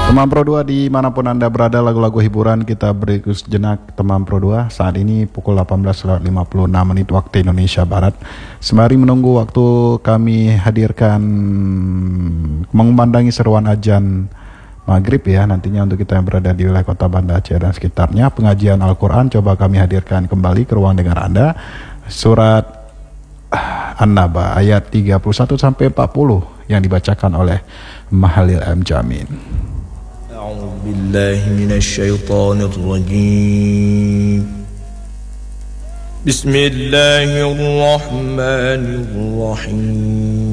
Teman Pro 2 dimanapun Anda berada, lagu-lagu hiburan kita beri sejenak teman Pro 2. Saat ini pukul 18.56 waktu Indonesia Barat. Sembari menunggu waktu kami hadirkan mengumandangi seruan azan maghrib ya, nantinya untuk kita yang berada di wilayah kota Banda Aceh dan sekitarnya, pengajian Al-Quran coba kami hadirkan kembali ke ruang dengar Anda. Surat An-Naba ayat 31 sampai 40 yang dibacakan oleh Mahalil M. Jamin. أعوذ بالله من الشيطان الرجيم بسم الله الرحمن الرحيم